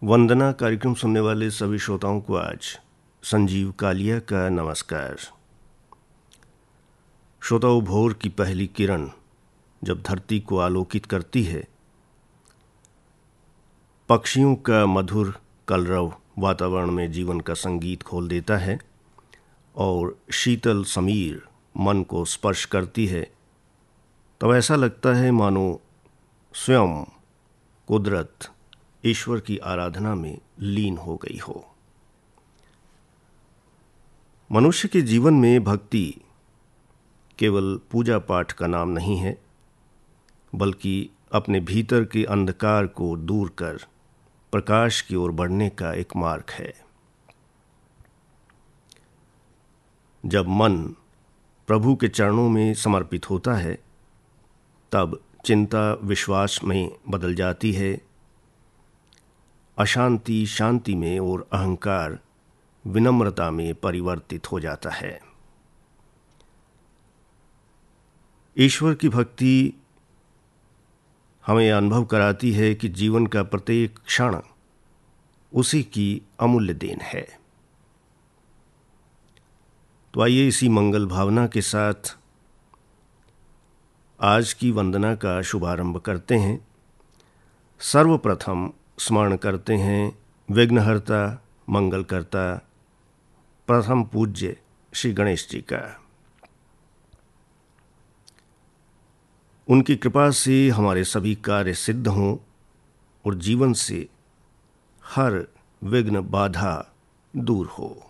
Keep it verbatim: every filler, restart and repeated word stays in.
वंदना कार्यक्रम सुनने वाले सभी श्रोताओं को आज संजीव कालिया का नमस्कार। श्रोताओं, भोर की पहली किरण जब धरती को आलोकित करती है, पक्षियों का मधुर कलरव वातावरण में जीवन का संगीत खोल देता है और शीतल समीर मन को स्पर्श करती है, तब ऐसा लगता है मानो स्वयं कुदरत ईश्वर की आराधना में लीन हो गई हो। मनुष्य के जीवन में भक्ति केवल पूजा पाठ का नाम नहीं है, बल्कि अपने भीतर के अंधकार को दूर कर प्रकाश की ओर बढ़ने का एक मार्ग है। जब मन प्रभु के चरणों में समर्पित होता है, तब चिंता विश्वास में बदल जाती है, अशांति शांति में और अहंकार विनम्रता में परिवर्तित हो जाता है। ईश्वर की भक्ति हमें अनुभव कराती है कि जीवन का प्रत्येक क्षण उसी की अमूल्य देन है। तो आइए इसी मंगल भावना के साथ आज की वंदना का शुभारंभ करते हैं। सर्वप्रथम स्मरण करते हैं विघ्नहर्ता मंगलकर्ता प्रथम पूज्य श्री गणेश जी का। उनकी कृपा से हमारे सभी कार्य सिद्ध हों और जीवन से हर विघ्न बाधा दूर हो।